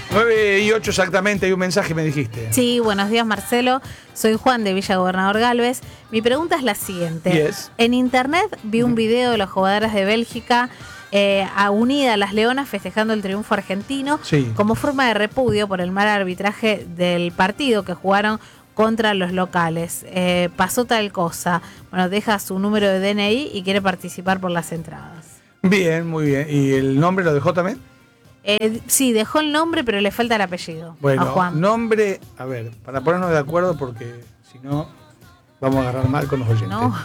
9:08 exactamente, hay un mensaje, me dijiste. Sí, buenos días, Marcelo. Soy Juan de Villa Gobernador Galvez. Mi pregunta es la siguiente. Yes. En internet vi un video de las jugadoras de Bélgica unida a las Leonas festejando el triunfo argentino como forma de repudio por el mal arbitraje del partido que jugaron contra los locales. Pasó tal cosa. Bueno, deja su número de DNI y quiere participar por las entradas. Bien, muy bien. ¿Y el nombre lo dejó también? Sí, dejó el nombre, pero le falta el apellido. Bueno, a Juan. Nombre, a ver, para ponernos de acuerdo, porque si no, vamos a agarrar mal con los oyentes. No.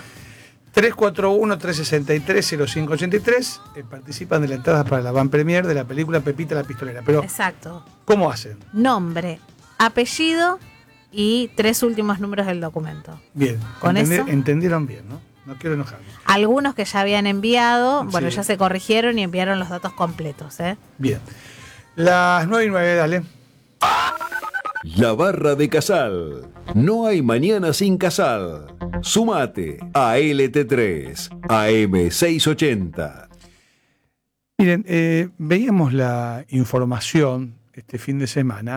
341-363-0583 participan de la entrada para la van premier de la película Pepita la Pistolera. Pero, exacto. ¿cómo hacen? Nombre, apellido y 3 últimos números del documento. Bien, ¿Con eso? Entendieron bien, ¿no? No quiero enojarme. Algunos que ya habían enviado, bueno, Sí. ya se corrigieron y enviaron los datos completos, ¿eh? Bien. Las 9:09, dale. La Barra de Casal. No hay mañana sin Casal. Sumate a LT3, AM680. Miren, veíamos la información este fin de semana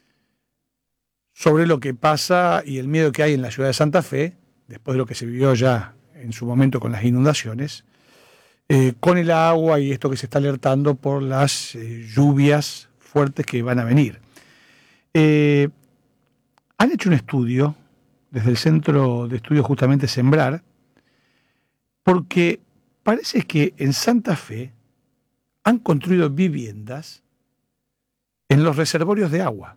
sobre lo que pasa y el miedo que hay en la ciudad de Santa Fe, después de lo que se vivió ya en su momento con las inundaciones, con el agua y esto que se está alertando por las lluvias fuertes que van a venir. Han hecho un estudio desde el Centro de Estudios justamente Sembrar, porque parece que en Santa Fe han construido viviendas en los reservorios de agua.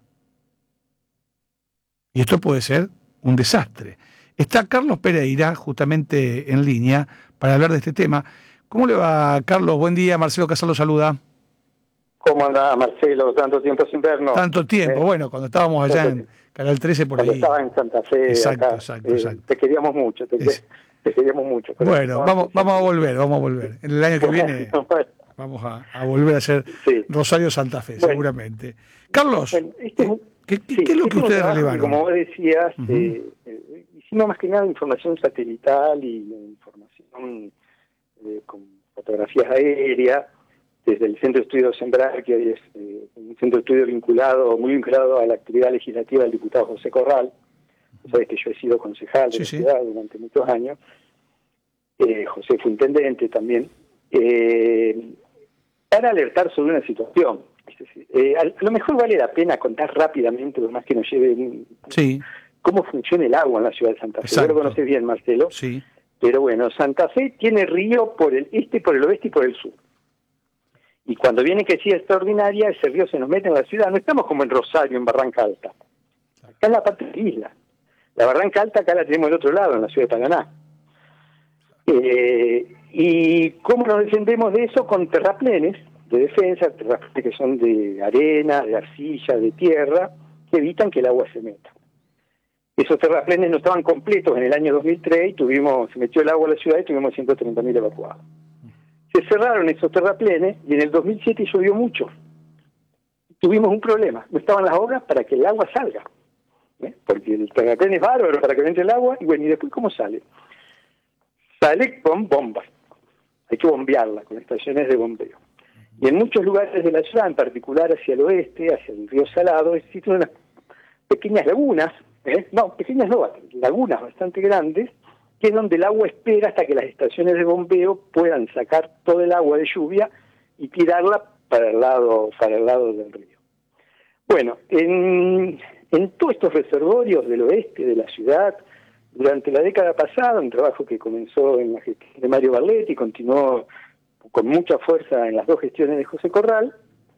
Y esto puede ser un desastre. Está Carlos Pereira justamente en línea para hablar de este tema. ¿Cómo le va, Carlos? Buen día, Marcelo Casal lo saluda. ¿Cómo anda, Marcelo? Tanto tiempo sin vernos. Tanto tiempo, bueno, cuando estábamos allá en Canal 13 por cuando ahí. Estaba en Santa Fe. Exacto, acá. exacto. Te queríamos mucho, te queríamos mucho. Bueno, vamos a volver. En el año que viene vamos a volver a hacer Rosario Santa Fe, seguramente. Carlos, ¿qué es lo que ustedes relevaron? Como vos decías, hicimos más que nada información satelital y información con fotografías aéreas desde el Centro de Estudios Sembrar, que hoy es un centro de estudio muy vinculado a la actividad legislativa del diputado José Corral. Sabes que yo he sido concejal de la ciudad durante muchos años. José fue intendente también. Para alertar sobre una situación. A lo mejor vale la pena contar rápidamente, por más que nos lleve, cómo funciona el agua en la ciudad de Santa Fe. Vos lo conoces bien, Marcelo. Sí. Pero bueno, Santa Fe tiene río por el este, por el oeste y por el sur. Y cuando viene crecida extraordinaria, ese río se nos mete en la ciudad. No estamos como en Rosario, en Barranca Alta. Acá en la parte de la isla. La Barranca Alta acá la tenemos del otro lado, en la ciudad de Paraná. ¿Y cómo nos defendemos de eso? Con terraplenes de defensa, terraplenes que son de arena, de arcilla, de tierra, que evitan que el agua se meta. Esos terraplenes no estaban completos en el año 2003 y se metió el agua a la ciudad y tuvimos 130.000 evacuados. Se cerraron esos terraplenes y en el 2007 llovió mucho. Tuvimos un problema, no estaban las obras para que el agua salga. Porque el terraplén es bárbaro para que entre el agua y bueno, ¿y después cómo sale? Sale con bombas. Hay que bombearla con estaciones de bombeo. Y en muchos lugares de la ciudad, en particular hacia el oeste, hacia el río Salado, existen unas pequeñas lagunas, lagunas bastante grandes, que es donde el agua espera hasta que las estaciones de bombeo puedan sacar todo el agua de lluvia y tirarla para el lado del río. Bueno, en todos estos reservorios del oeste de la ciudad, durante la década pasada, un trabajo que comenzó en la gestión de Mario Barletti y continuó con mucha fuerza en las dos gestiones de José Corral,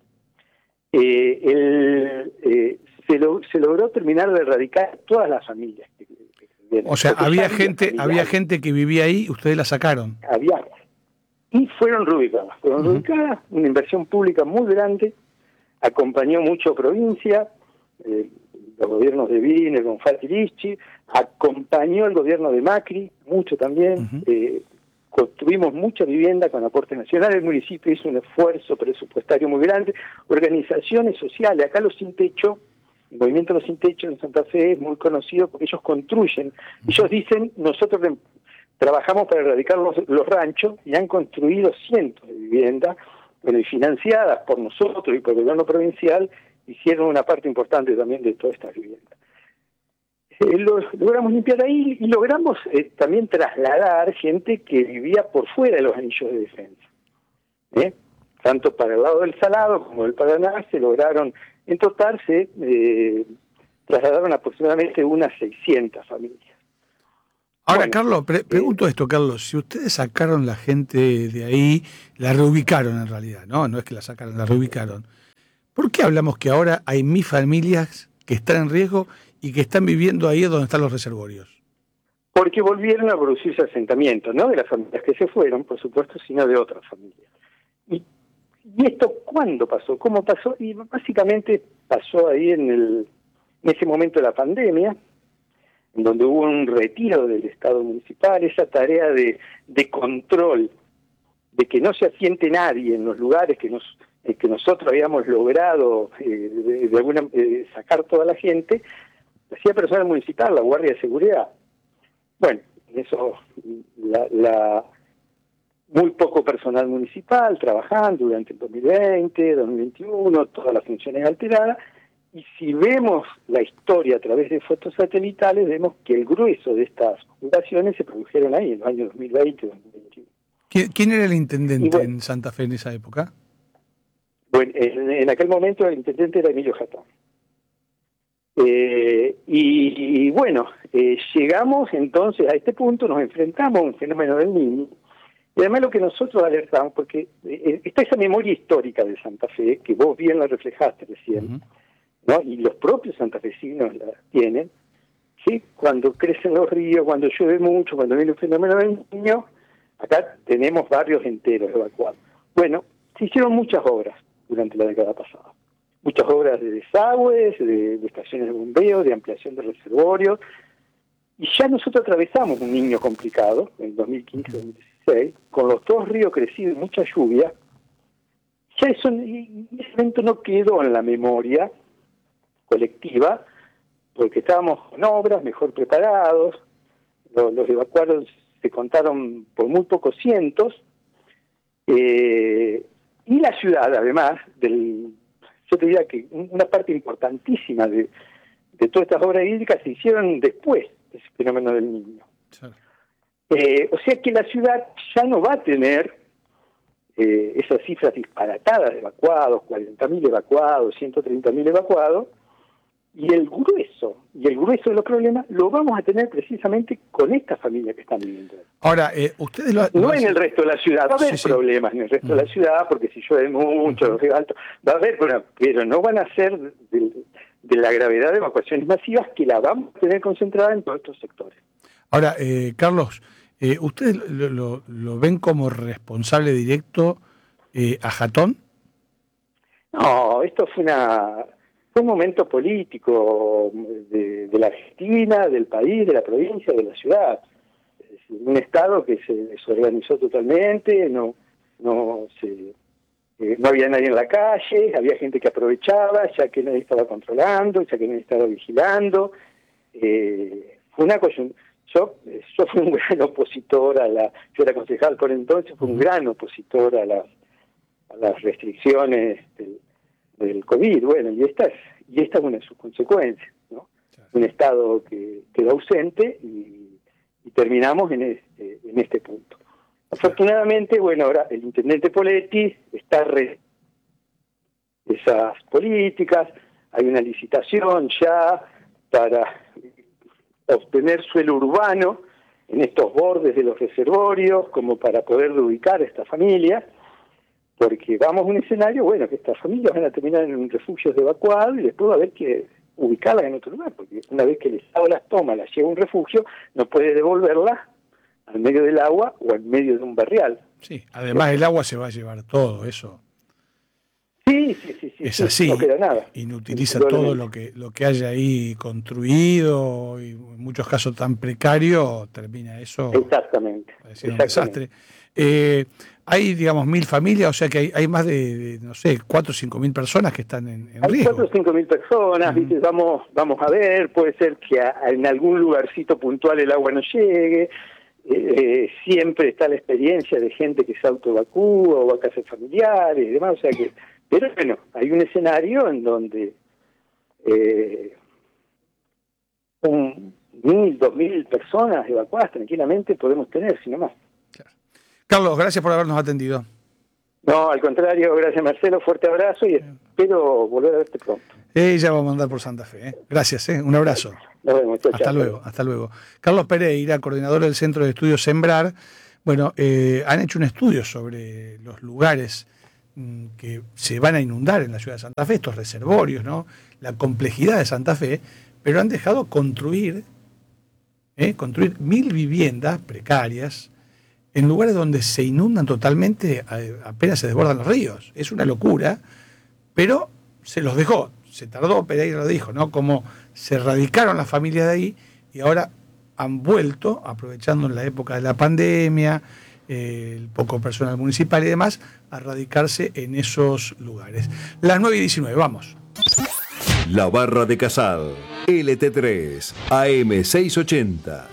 se logró terminar de erradicar todas las familias. O sea, había gente que vivía ahí, ustedes la sacaron. Había. Y fueron reubicadas. Una inversión pública muy grande, acompañó mucho provincia, los gobiernos de Wiener, con Fati Ricci, acompañó el gobierno de Macri, mucho también, construimos mucha vivienda con aportes nacionales, el municipio hizo un esfuerzo presupuestario muy grande, organizaciones sociales, acá los Sin Techo, el movimiento Los Sin Techo en Santa Fe es muy conocido porque ellos construyen, ellos dicen, nosotros trabajamos para erradicar los ranchos y han construido cientos de viviendas, bueno, y financiadas por nosotros y por el gobierno provincial, hicieron una parte importante también de todas estas viviendas. Logramos limpiar ahí y logramos también trasladar gente que vivía por fuera de los anillos de defensa. Tanto para el lado del Salado como del Paraná se lograron, en total se trasladaron aproximadamente unas 600 familias. Ahora, bueno, Carlos, pregunto esto, Carlos, si ustedes sacaron la gente de ahí, la reubicaron en realidad, no es que la sacaron, la reubicaron, ¿por qué hablamos que ahora hay 1000 familias que están en riesgo y que están viviendo ahí donde están los reservorios? Porque volvieron a producirse asentamientos, no de las familias que se fueron, por supuesto, sino de otras familias. ¿Y esto cuándo pasó? ¿Cómo pasó? Y básicamente pasó ahí en ese momento de la pandemia, en donde hubo un retiro del Estado municipal, esa tarea de control, de que no se asiente nadie en los lugares que nosotros habíamos logrado sacar toda la gente, hacía personal municipal, la Guardia de Seguridad. Bueno, eso, muy poco personal municipal trabajando durante el 2020, 2021, todas las funciones alteradas, y si vemos la historia a través de fotos satelitales, vemos que el grueso de estas operaciones se produjeron ahí, en los años 2020 y 2021. ¿Quién era el intendente en Santa Fe en esa época? Bueno, en aquel momento el intendente era Emilio Jatón. Llegamos entonces a este punto, nos enfrentamos a un fenómeno del niño, y además lo que nosotros alertamos, porque está esa memoria histórica de Santa Fe, que vos bien la reflejaste recién, ¿no? Y los propios santafesinos la tienen, ¿sí? Cuando crecen los ríos, cuando llueve mucho, cuando viene el fenómeno del niño, acá tenemos barrios enteros evacuados. Bueno, se hicieron muchas obras durante la década pasada. Muchas obras de desagües, de estaciones de bombeo, de ampliación de reservorios. Y ya nosotros atravesamos un niño complicado, en 2015-2016, con los 2 ríos crecidos y mucha lluvia. Ya eso en ese momento no quedó en la memoria colectiva, porque estábamos con obras mejor preparados, los evacuados se contaron por muy pocos cientos, y la ciudad, además, yo te diría que una parte importantísima de todas estas obras hídricas se hicieron después de ese fenómeno del niño. Sí. O sea que la ciudad ya no va a tener esas cifras disparatadas de evacuados, 40.000 evacuados, 130.000 evacuados, y el grueso de los problemas lo vamos a tener precisamente con estas familias que están viviendo. Ahora, ustedes no en el resto de la ciudad, va a haber problemas en el resto de la ciudad, porque si llueve mucho, los ríos altos, va a haber, pero no van a ser de la gravedad de evacuaciones masivas que la vamos a tener concentrada en todos estos sectores. Ahora, Carlos, ¿ustedes lo ven como responsable directo a Jatón? No, esto fue un momento político de la Argentina, del país, de la provincia, de la ciudad. Es decir, un Estado que se desorganizó totalmente, no había nadie en la calle, había gente que aprovechaba, ya que nadie estaba controlando, ya que nadie estaba vigilando. Fue una coyuntura. Yo fui un gran opositor yo era concejal por entonces, fui un gran opositor a las restricciones del COVID. Bueno, y esta es una de sus consecuencias, ¿no? Claro. Un Estado que quedó ausente y terminamos en este punto. Afortunadamente, bueno, ahora el intendente Poletti está esas políticas, hay una licitación ya para obtener suelo urbano en estos bordes de los reservorios, como para poder ubicar a estas familias, porque vamos a un escenario, bueno, que estas familias van a terminar en refugios de evacuados y después va a haber que ubicarlas en otro lugar, porque una vez que el Estado las toma, las lleva a un refugio, no puede devolverlas al medio del agua o al medio de un barrial. Sí, además el agua se va a llevar todo eso. Sí. Es así, no queda nada. Inutiliza todo lo que haya ahí construido y en muchos casos tan precario, termina eso. Exactamente. Un desastre. Hay, digamos, 1000 familias, o sea que hay más de no sé, 4 o 5 mil personas que están en riesgo. Hay 4 o 5 mil personas, ¿viste? Vamos a ver, puede ser que en algún lugarcito puntual el agua no llegue. Siempre está la experiencia de gente que se autoevacúa o va a casas familiares y demás, o sea que, pero bueno, hay un escenario en donde un 1.000, 2.000 personas evacuadas tranquilamente podemos tener, si no más. Claro. Carlos, gracias por habernos atendido. No, al contrario, gracias Marcelo, fuerte abrazo y espero volver a verte pronto. Ya vamos a andar por Santa Fe. Gracias, un abrazo. Nos vemos. Hasta luego, hasta luego. Carlos Pereira, coordinador del Centro de Estudios Sembrar. Bueno, han hecho un estudio sobre los lugares que se van a inundar en la ciudad de Santa Fe, estos reservorios, ¿no? La complejidad de Santa Fe, pero han dejado construir 1.000 viviendas precarias en lugares donde se inundan totalmente, apenas se desbordan los ríos. Es una locura, pero se los dejó. Se tardó, Pereira lo dijo, ¿no? Como se radicaron las familias de ahí y ahora han vuelto, aprovechando en la época de la pandemia, el poco personal municipal y demás, a radicarse en esos lugares. Las 9:19, vamos. La Barra de Casal, LT3, AM680.